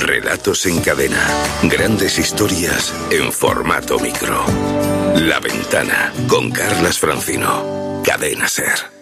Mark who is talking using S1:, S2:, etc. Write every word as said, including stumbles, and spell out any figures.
S1: Relatos en cadena. Grandes historias en formato micro. La Ventana con Carlas Francino. Cadena Ser.